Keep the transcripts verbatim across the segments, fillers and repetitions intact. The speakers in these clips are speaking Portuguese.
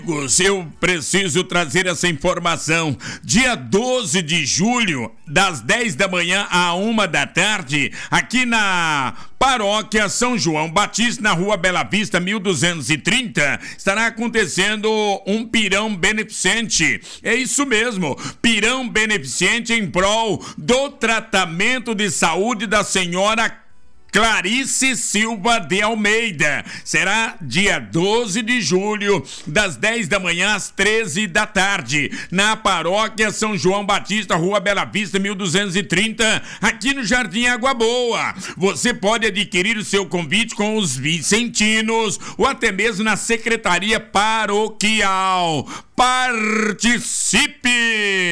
Eu preciso trazer essa informação. Dia doze de julho, das dez da manhã à uma da tarde, aqui na Paróquia São João Batista, na Rua Bela Vista, mil duzentos e trinta, estará acontecendo um pirão beneficente. É isso mesmo, pirão beneficente em prol do tratamento de saúde da senhora Clarice Silva de Almeida. Será dia doze de julho, das dez da manhã às treze da tarde, na Paróquia São João Batista, Rua Bela Vista, mil duzentos e trinta, aqui no Jardim Água Boa. Você pode adquirir o seu convite com os vicentinos ou até mesmo na Secretaria Paroquial. Participe!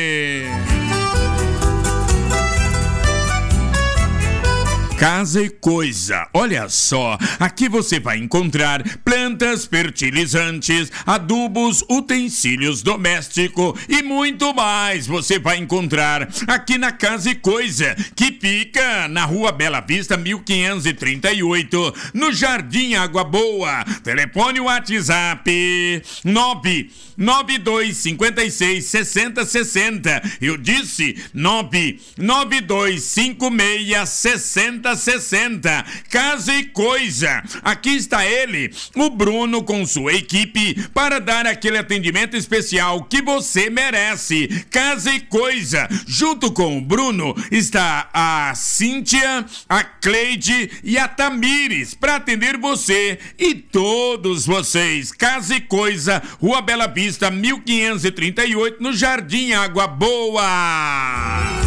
Casa e Coisa, olha só, aqui você vai encontrar plantas, fertilizantes, adubos, utensílios domésticos e muito mais. Você vai encontrar aqui na Casa e Coisa, que fica na Rua Bela Vista, mil quinhentos e trinta e oito, no Jardim Água Boa. Telefone WhatsApp nove nove dois cinco seis seis zero seis zero. Eu disse nove nove dois cinco seis seis sessenta. Casa e Coisa. Aqui está ele, o Bruno, com sua equipe, para dar aquele atendimento especial que você merece. Casa e Coisa. Junto com o Bruno está a Cíntia, a Cleide e a Tamires para atender você e todos vocês. Casa e Coisa, Rua Bela Vista, mil quinhentos e trinta e oito, no Jardim Água Boa.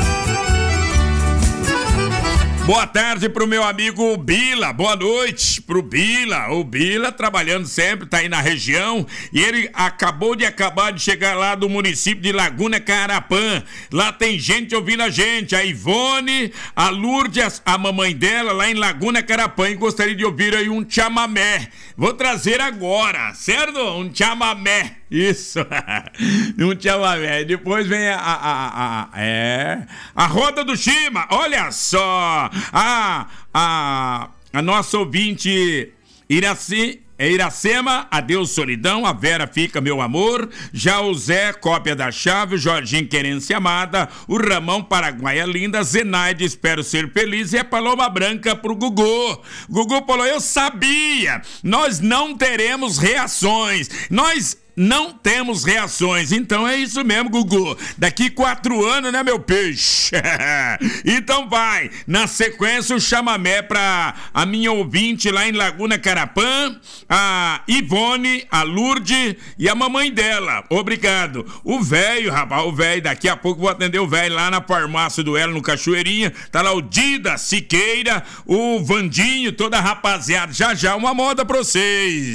Boa tarde pro meu amigo Bila, boa noite pro Bila. O Bila trabalhando sempre, tá aí na região, e ele acabou de acabar de chegar lá do município de Laguna Carapã. Lá tem gente ouvindo a gente, a Ivone, a Lourdes, a mamãe dela lá em Laguna Carapã, e gostaria de ouvir aí um chamamé. Vou trazer agora, certo? Um chamamé. Isso, um chamamé. Depois vem a, a, a, a, é, a roda do Chima. Olha só, a, a, a nossa ouvinte Iraci, é Iracema, adeus solidão, a Vera fica meu amor, já o Zé, cópia da chave, o Jorginho querência amada, o Ramão, Paraguaia linda, Zenaide, espero ser feliz, e a Paloma Branca pro Gugu. Gugu falou, eu sabia, nós não teremos reações, nós não temos reações. Então é isso mesmo, Gugu. Daqui quatro anos, né, meu peixe? Então vai. Na sequência, o chamamé pra a minha ouvinte lá em Laguna Carapã, a Ivone, a Lourdes e a mamãe dela. Obrigado. O velho, rapaz, o velho, daqui a pouco vou atender o velho lá na farmácia do Elo, no Cachoeirinha. Tá lá o Dida, Siqueira, o Vandinho, toda a rapaziada. Já já uma moda pra vocês.